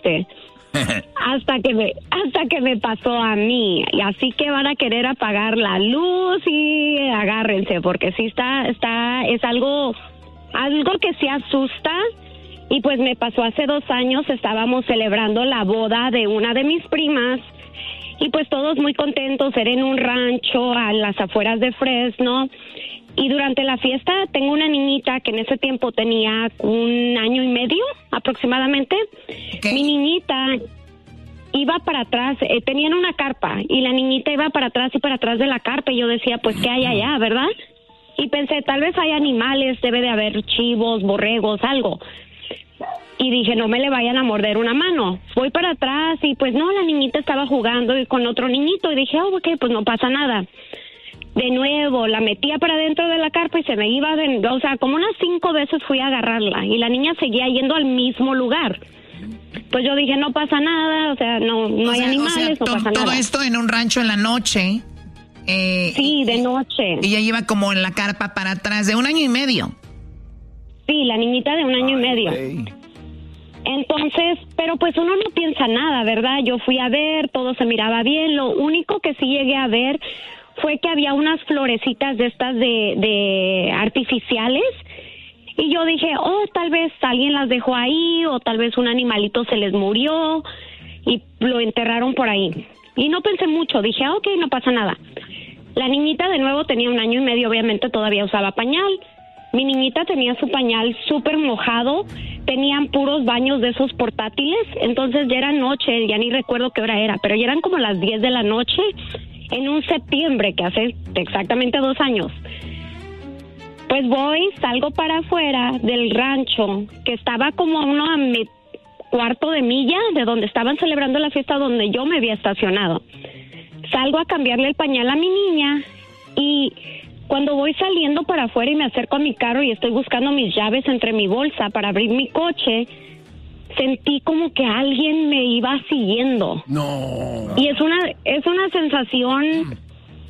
fuerte. hasta que me pasó a mí. Y así que van a querer apagar la luz y agárrense, porque sí es algo que sí asusta. Y pues me pasó hace 2 años, estábamos celebrando la boda de una de mis primas. Y pues todos muy contentos, era en un rancho a las afueras de Fresno. Y durante la fiesta tengo una niñita que en ese tiempo tenía 1 año y medio aproximadamente. Okay. Mi niñita iba para atrás, tenían una carpa y la niñita iba para atrás y para atrás de la carpa y yo decía, pues, ¿qué hay allá, verdad? Y pensé, tal vez hay animales, debe de haber chivos, borregos, algo. Y dije, no me le vayan a morder una mano. Voy para atrás y pues no, la niñita estaba jugando con otro niñito y dije, ok, pues no pasa nada. De nuevo, la metía para dentro de la carpa y se me iba, como unas 5 veces fui a agarrarla y la niña seguía yendo al mismo lugar. Pues yo dije, no pasa nada, no hay animales, no pasa nada. Todo esto en un rancho en la noche. Sí, de noche. Y ella iba como en la carpa para atrás, de 1 año y medio. Sí, la niñita de 1 año y medio. Entonces, pero pues uno no piensa nada, ¿verdad? Yo fui a ver, todo se miraba bien. Lo único que sí llegué a ver fue que había unas florecitas de estas de artificiales. Y yo dije, tal vez alguien las dejó ahí o tal vez un animalito se les murió y lo enterraron por ahí. Y no pensé mucho, dije, ok, no pasa nada. La niñita de nuevo tenía 1 año y medio, obviamente todavía usaba pañal. Mi niñita tenía su pañal súper mojado, tenían puros baños de esos portátiles, entonces ya era noche, ya ni recuerdo qué hora era, pero ya eran como las 10 de la noche en un septiembre que hace exactamente 2 años. Pues salgo para afuera del rancho, que estaba como a 1/4 de milla de donde estaban celebrando la fiesta donde yo me había estacionado. Salgo a cambiarle el pañal a mi niña y cuando voy saliendo para afuera y me acerco a mi carro y estoy buscando mis llaves entre mi bolsa para abrir mi coche, sentí como que alguien me iba siguiendo. No. Y es una sensación,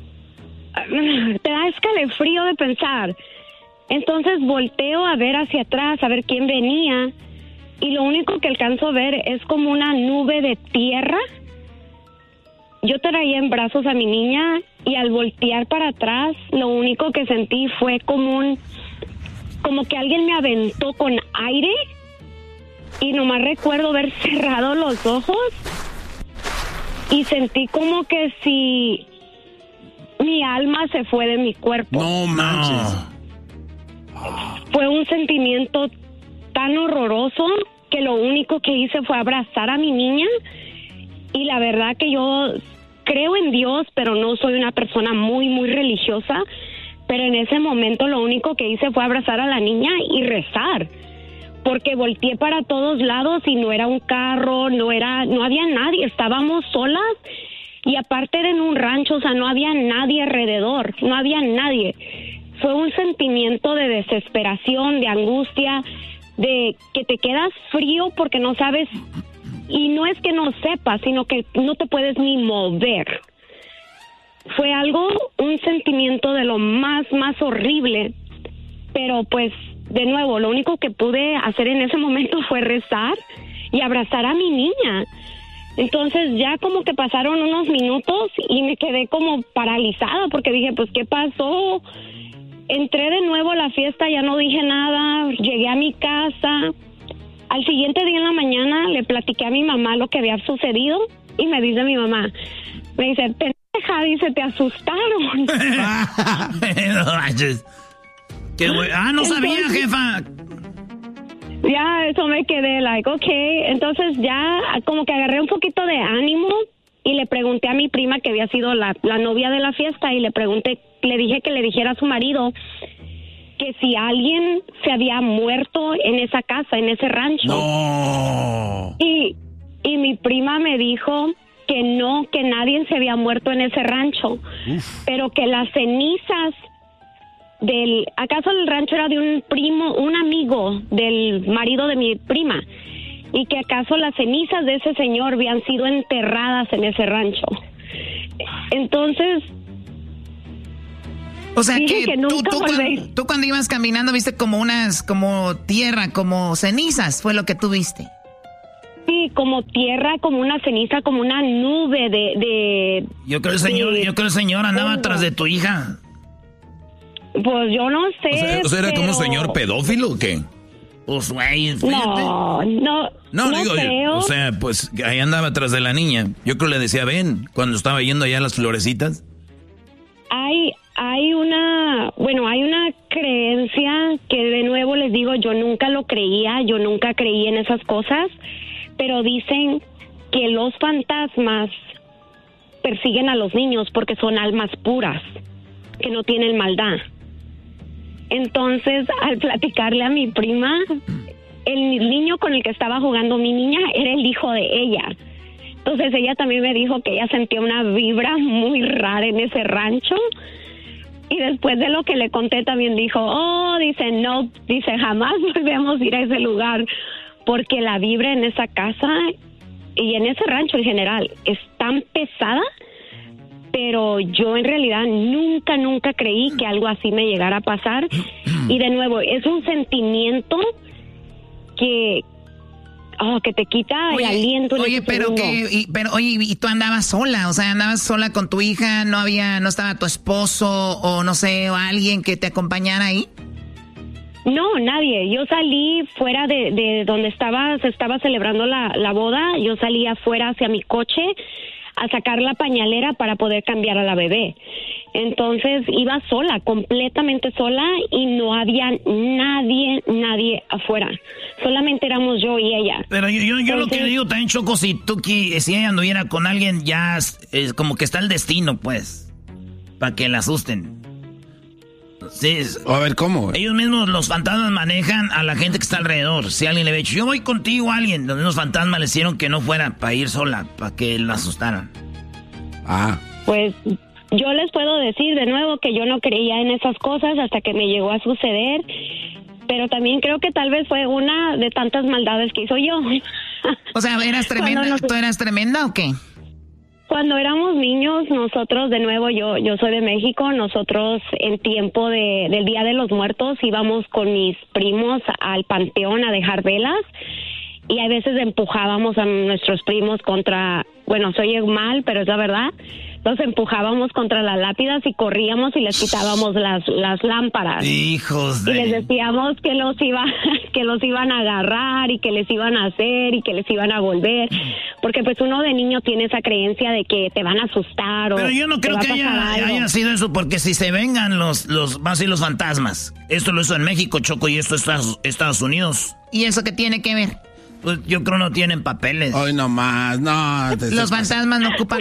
te da escalofrío de pensar. Entonces volteo a ver hacia atrás, a ver quién venía, y lo único que alcanzo a ver es como una nube de tierra. Yo traía en brazos a mi niña y al voltear para atrás, lo único que sentí fue como que alguien me aventó con aire y nomás recuerdo haber cerrado los ojos y sentí como que si mi alma se fue de mi cuerpo. No manches. Fue un sentimiento tan horroroso que lo único que hice fue abrazar a mi niña. Y la verdad que yo creo en Dios, pero no soy una persona muy, muy religiosa. Pero en ese momento lo único que hice fue abrazar a la niña y rezar. Porque volteé para todos lados y no era un carro, no había nadie, estábamos solas. Y aparte era en un rancho, no había nadie alrededor, no había nadie. Fue un sentimiento de desesperación, de angustia, de que te quedas frío porque no sabes. Y no es que no sepas, sino que no te puedes ni mover. Fue un sentimiento de lo más horrible. Pero pues, de nuevo, lo único que pude hacer en ese momento fue rezar y abrazar a mi niña. Entonces ya como que pasaron unos minutos y me quedé como paralizada porque dije, pues, ¿qué pasó? Entré de nuevo a la fiesta, ya no dije nada, llegué a mi casa. Al siguiente día en la mañana le platiqué a mi mamá lo que había sucedido y me dice mi mamá, me dice, pendeja, dice, te asustaron. No sabía, jefa. Ya, eso me quedé, okay. Entonces ya como que agarré un poquito de ánimo y le pregunté a mi prima que había sido la novia de la fiesta y le dije que le dijera a su marido que si alguien se había muerto en esa casa, en ese rancho. No. Y mi prima me dijo que no, que nadie se había muerto en ese rancho. Pero que las cenizas ¿acaso el rancho era de un amigo del marido de mi prima? Y que acaso las cenizas de ese señor habían sido enterradas en ese rancho. Entonces, o sea dije que tú cuando ibas caminando viste como tierra, como cenizas, fue lo que tú viste. Sí, como tierra, como una ceniza, como una nube de... Yo creo que el señor andaba atrás de tu hija. Pues yo no sé. O sea, ¿era pero... como un señor pedófilo o qué? Pues, güey, fíjate. No digo, creo. o sea, pues ahí andaba atrás de la niña. Yo creo que le decía, ven, cuando estaba yendo allá a las florecitas. Hay una creencia que de nuevo les digo, yo nunca lo creía, yo nunca creí en esas cosas, pero dicen que los fantasmas persiguen a los niños porque son almas puras, que no tienen maldad. Entonces, al platicarle a mi prima, el niño con el que estaba jugando mi niña era el hijo de ella. Entonces ella también me dijo que ella sentía una vibra muy rara en ese rancho. Y después de lo que le conté también dijo, dice, jamás volvemos a ir a ese lugar, porque la vibra en esa casa y en ese rancho en general es tan pesada, pero yo en realidad nunca creí que algo así me llegara a pasar. Y de nuevo, es un sentimiento que te quita el aliento. Oye, pero y tú andabas sola, o sea, andabas sola con tu hija, no estaba tu esposo o no sé, o alguien que te acompañara ahí. No, nadie. Yo salí fuera de donde se estaba celebrando la boda. Yo salí afuera hacia mi coche a sacar la pañalera para poder cambiar a la bebé. Entonces iba sola, completamente sola, y no había nadie afuera. Solamente éramos yo y ella. Pero yo entonces, lo que digo también, Choco, si ella anduviera con alguien, ya es como que está el destino, pues, para que la asusten. Sí, a ver, ¿cómo? Ellos mismos, los fantasmas, manejan a la gente que está alrededor. Si alguien le ve dicho, yo voy contigo a alguien, los mismos fantasmas le hicieron que no fuera para ir sola, para que la asustaran. Pues yo les puedo decir de nuevo que yo no creía en esas cosas hasta que me llegó a suceder, pero también creo que tal vez fue una de tantas maldades que hizo yo. O sea, ¿eras tremenda? ¿Tú eras tremenda o qué? Cuando éramos niños, nosotros, de nuevo, yo soy de México, nosotros en tiempo del Día de los Muertos íbamos con mis primos al panteón a dejar velas, y a veces empujábamos a nuestros primos contra, bueno, se oye mal, pero es la verdad, los empujábamos contra las lápidas y corríamos y les quitábamos las lámparas. Hijos de... Y les decíamos que los iban a agarrar y que les iban a hacer y que les iban a volver, porque pues uno de niño tiene esa creencia de que te van a asustar. Pero yo no creo que haya sido eso, porque si se vengan los fantasmas, esto lo hizo en México, Choco, y esto es Estados Unidos. ¿Y eso qué tiene que ver? Pues yo creo no tienen papeles. Hoy nomás, no. Los fantasmas no ocupan.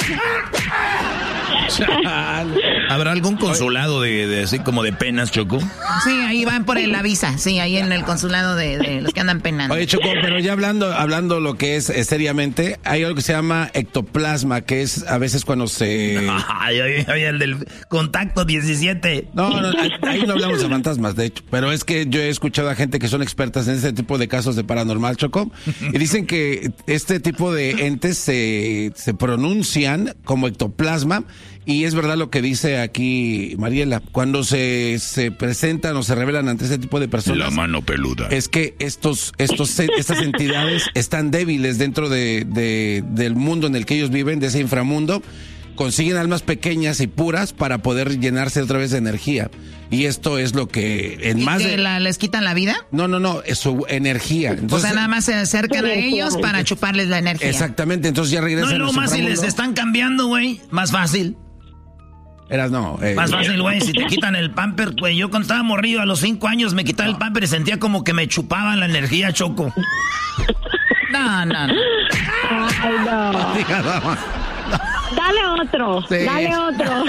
¿Habrá algún consulado de así como de penas, Choco? Sí, ahí van por la visa. Sí, ahí en el consulado de los que andan penando. Oye, Choco, pero ya hablando lo que es seriamente, hay algo que se llama ectoplasma, que es a veces cuando se... Ay, el del contacto 17. No, ahí no hablamos de fantasmas, de hecho, pero es que yo he escuchado a gente que son expertas en este tipo de casos de paranormal, Choco, y dicen que este tipo de entes se pronuncian como ectoplasma. Y es verdad lo que dice aquí Mariela, cuando se presentan o se revelan ante ese tipo de personas. La mano peluda. Es que estas entidades están débiles dentro del mundo en el que ellos viven, de ese inframundo. Consiguen almas pequeñas y puras para poder llenarse otra vez de energía. Y esto es lo que ¿les quitan la vida? No, es su energía. Entonces, o sea, nada más se acercan a ellos para chuparles la energía. Exactamente, entonces ya regresan. No, más si les están cambiando, güey, más fácil. Más fácil, güey, si te quitan el pamper, güey. Yo cuando estaba morrido a los 5 años me quitaba el pamper y sentía como que me chupaban la energía, Choco. No. Ay, no. Dale otro, sí. Dale otro.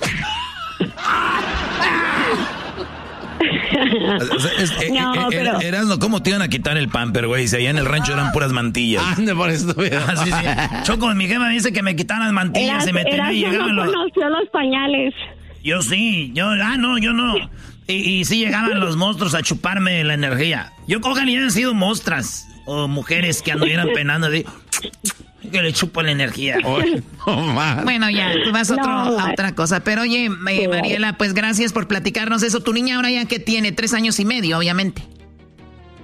Pero... Erasno, ¿cómo te iban a quitar el pamper, güey? Si allá en el rancho eran puras mantillas. Ande por esto, sí. Choco, mi jefa me dice que me quitaran las mantillas, se me tenía y llegaban no conoció los pañales. Yo sí, yo no. Y sí llegaban los monstruos a chuparme la energía. Yo cojan y han sido monstras o mujeres que anduvieran penando así, que le chupo la energía. Bueno, ya, tú vas a otra cosa. Pero oye, Mariela, pues gracias por platicarnos eso. Tu niña ahora ya que tiene 3 años y medio, obviamente.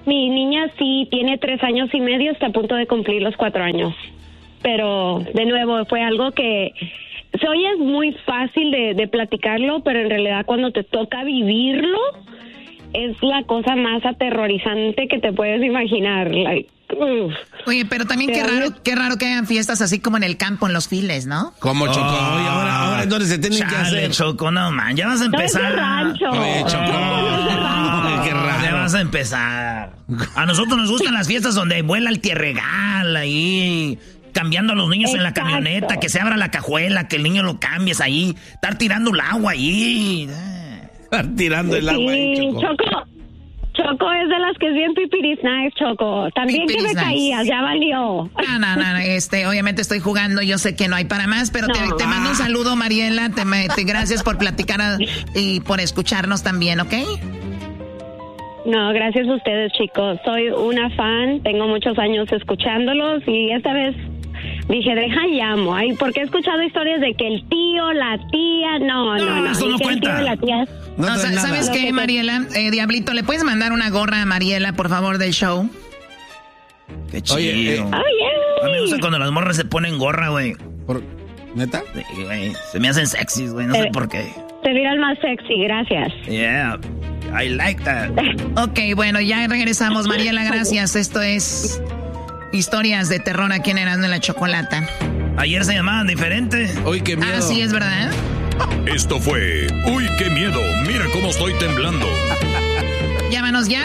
Mi niña sí tiene 3 años y medio, está a punto de cumplir los 4 años. Pero, de nuevo, fue algo que se oye muy fácil de platicarlo, pero en realidad cuando te toca vivirlo, es la cosa más aterrorizante que te puedes imaginar. Oye, pero también qué raro que hagan fiestas así como en el campo, en los files, ¿no? Como Choco. Oye, ahora entonces se tienen que hacer. Choco, no, man, ya vas a empezar. No, rancho. Oye, Choco. Qué raro. Ya vas a empezar. A nosotros nos gustan las fiestas donde vuela el tierregal ahí, cambiando a los niños en la camioneta, que se abra la cajuela, que el niño lo cambies ahí, estar tirando el agua ahí. Estar tirando el agua ahí, Choco. Choco es de las que es bien pipiris nice, Choco. También que me caías, ya valió. No, obviamente estoy jugando, yo sé que no hay para más, pero te mando un saludo, Mariela, gracias por platicar y por escucharnos también, ¿ok? No, gracias a ustedes, chicos. Soy una fan, tengo muchos años escuchándolos y esta vez dije, llamo. Ay, porque he escuchado historias de que el tío, la tía, no. Eso no cuenta. El tío y la tía, no, ¿sabes qué, Mariela? Diablito, ¿le puedes mandar una gorra a Mariela, por favor, del show? Qué chido. A mí me gusta cuando las morras se ponen gorra, güey. ¿Neta? Sí, güey. Se me hacen sexys, güey. No sé por qué. Te miran más sexy, gracias. Yeah, I like that. Ok, bueno, ya regresamos. Mariela, gracias. Esto es Historias de Terror aquí en Erasmo y la Chocolata. Ayer se llamaban diferente. Uy, qué miedo. Ah, sí, es verdad. Esto fue Uy, qué miedo. Mira cómo estoy temblando. Llámanos ya,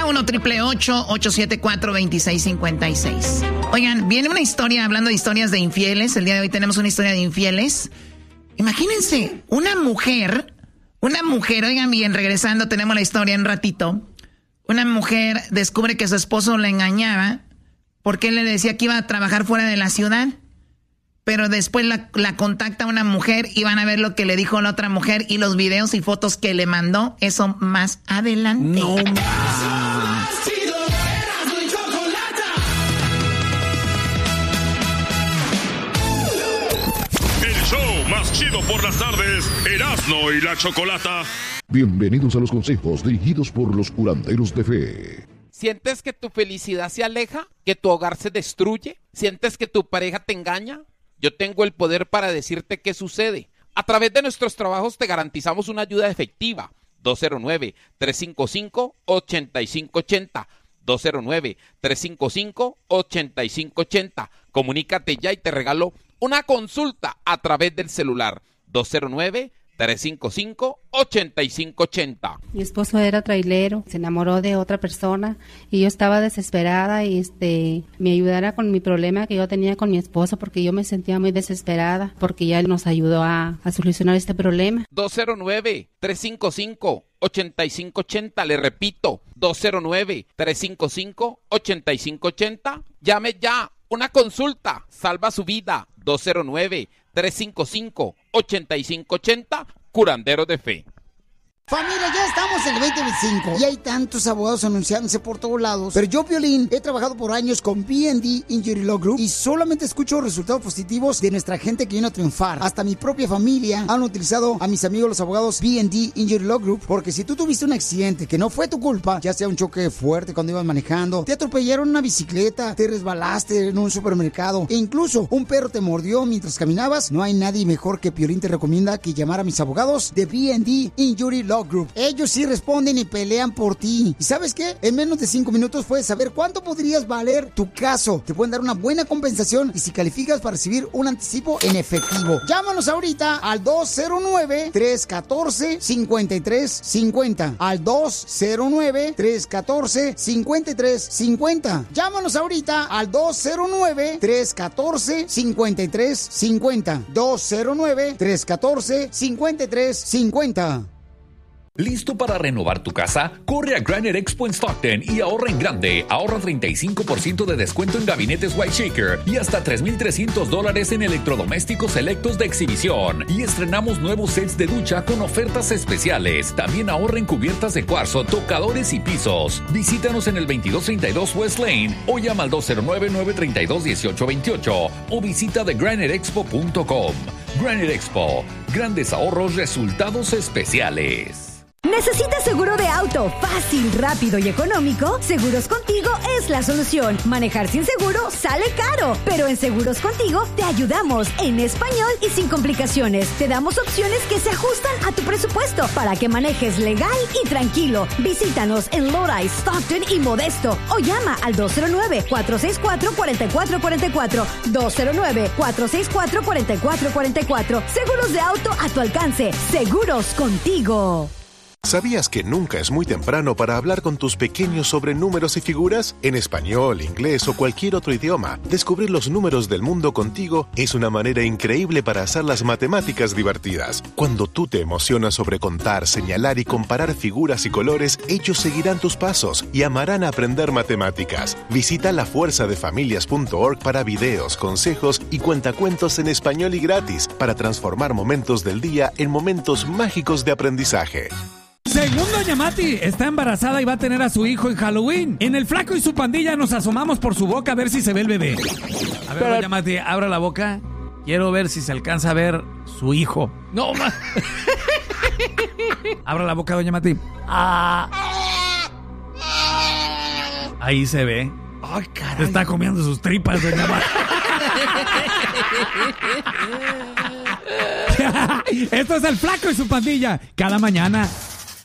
1-888-874-2656. Oigan, viene una historia, hablando de historias de infieles. El día de hoy tenemos una historia de infieles. Imagínense, una mujer, oigan bien, regresando, tenemos la historia en un ratito. Una mujer descubre que su esposo la engañaba porque él le decía que iba a trabajar fuera de la ciudad. Pero después la contacta una mujer y van a ver lo que le dijo la otra mujer y los videos y fotos que le mandó. Eso más adelante. No más. El show más chido por las tardes, Erasmo y la Chocolata. Bienvenidos a los consejos dirigidos por los curanderos de fe. ¿Sientes que tu felicidad se aleja? ¿Que tu hogar se destruye? ¿Sientes que tu pareja te engaña? Yo tengo el poder para decirte qué sucede. A través de nuestros trabajos te garantizamos una ayuda efectiva. 209-355-8580. 209-355-8580. Comunícate ya y te regalo una consulta a través del celular. 209-355-8580. Mi esposo era trailero, se enamoró de otra persona y yo estaba desesperada y me ayudara con mi problema que yo tenía con mi esposo porque yo me sentía muy desesperada porque ya él nos ayudó a solucionar este problema. 209-355-8580, le repito, 209-355-8580. Llame ya, una consulta, salva su vida. 209-355-8580, Curanderos de Fe. Familia, ya estamos en el 2025 y hay tantos abogados anunciándose por todos lados. Pero yo, Piolín, he trabajado por años con B&D Injury Law Group y solamente escucho resultados positivos de nuestra gente que vino a triunfar. Hasta mi propia familia han utilizado a mis amigos los abogados B&D Injury Law Group, porque si tú tuviste un accidente que no fue tu culpa, ya sea un choque fuerte cuando ibas manejando, te atropellaron una bicicleta, te resbalaste en un supermercado e incluso un perro te mordió mientras caminabas, no hay nadie mejor que Piolín te recomienda que llamar a mis abogados de B&D Injury Law Group. Ellos sí responden y pelean por ti. ¿Y sabes qué? En menos de 5 minutos puedes saber cuánto podrías valer tu caso. Te pueden dar una buena compensación y si calificas para recibir un anticipo en efectivo. Llámanos ahorita al 209-314-5350. Al 209-314-5350. Llámanos ahorita al 209-314-5350. 209-314-5350. ¿Listo para renovar tu casa? Corre a Granite Expo en Stockton y ahorra en grande. Ahorra 35% de descuento en gabinetes White Shaker y hasta $3,300 en electrodomésticos selectos de exhibición. Y estrenamos nuevos sets de ducha con ofertas especiales. También ahorra en cubiertas de cuarzo, tocadores y pisos. Visítanos en el 2232 West Lane o llama al 209-932-1828 o visita thegraniteexpo.com. Granite Expo. Grandes ahorros, resultados especiales. ¿Necesitas seguro de auto fácil, rápido y económico? Seguros Contigo es la solución. Manejar sin seguro sale caro, pero en Seguros Contigo te ayudamos en español y sin complicaciones. Te damos opciones que se ajustan a tu presupuesto para que manejes legal y tranquilo. Visítanos en Lodi, Stockton y Modesto o llama al 209-464-4444. 209-464-4444. Seguros de auto a tu alcance. Seguros Contigo. ¿Sabías que nunca es muy temprano para hablar con tus pequeños sobre números y figuras? En español, inglés o cualquier otro idioma, descubrir los números del mundo contigo es una manera increíble para hacer las matemáticas divertidas. Cuando tú te emocionas sobre contar, señalar y comparar figuras y colores, ellos seguirán tus pasos y amarán aprender matemáticas. Visita lafuerzadefamilias.org para videos, consejos y cuentacuentos en español y gratis para transformar momentos del día en momentos mágicos de aprendizaje. Según Doña Mati, está embarazada y va a tener a su hijo en Halloween. En el Flaco y su pandilla nos asomamos por su boca a ver si se ve el bebé. A ver, Doña Mati, abra la boca. Quiero ver si se alcanza a ver su hijo. No, ma. Abra la boca, Doña Mati. Ahí se ve. Ay, caray. Está comiendo sus tripas, Doña Mati. Esto es el Flaco y su pandilla. Cada mañana